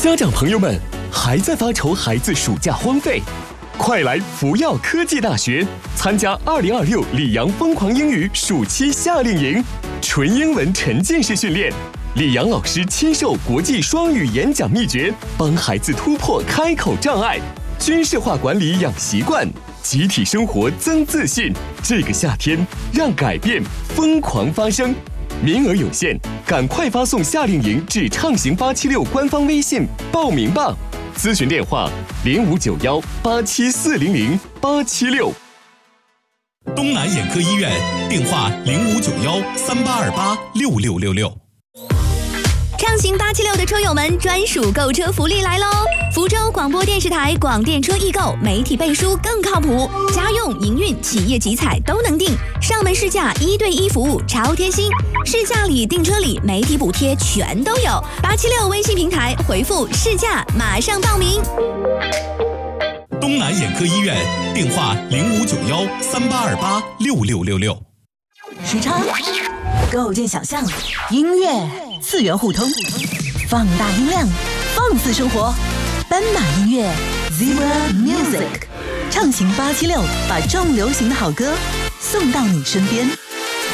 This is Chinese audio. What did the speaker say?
家长朋友们，还在发愁孩子暑假荒废？快来福耀科技大学参加2026里昂疯狂英语暑期夏令营，纯英文沉浸式训练，里昂老师亲授国际双语演讲秘诀，帮孩子突破开口障碍，军事化管理养习惯，集体生活增自信。这个夏天，让改变疯狂发生。名额有限，赶快发送夏令营至畅行876官方微信报名吧。咨询电话059187400876。 东南眼科医院电话059138286666。 畅行876的车友们专属购车福利来喽！福州广播电视台广电车易购，媒体背书更靠谱，家用、营运、企业集采都能订，上门试驾1对1服务超贴心，试驾礼、订车礼、媒体补贴全都有。876微信平台回复试驾，马上报名。 东南眼科医院电话059138286666。 时差构建想象，音乐次元互通，放大音量，放肆生活。斑马音乐 Zebra Music， 畅行876，把重流行的好歌送到你身边。